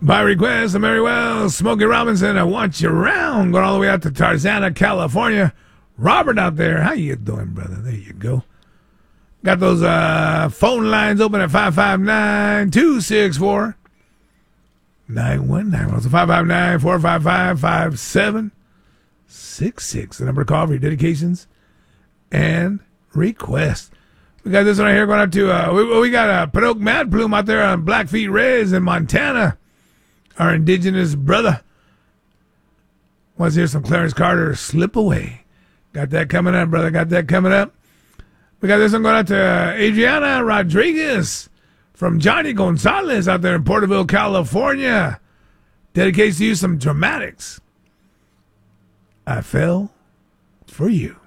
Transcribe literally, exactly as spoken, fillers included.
By request of Mary Wells, Smokey Robinson, I want you around. Going all the way out to Tarzana, California. Robert out there, how you doing, brother? There you go. Got those uh, phone lines open at five five nine, two six four, nine one nine. So five five nine, four five five, five seven six six. The number to call for your dedications and requests. We got this one right here going up to, uh, we, we got a Pinoc Mad Plume out there on Blackfeet Reds in Montana. Our indigenous brother. Wants to hear some Clarence Carter, Slip Away. Got that coming up, brother. Got that coming up. We got this one going out to uh, Adriana Rodriguez from Johnny Gonzalez out there in Porterville, California. Dedicates to you some dramatics. I fell for you.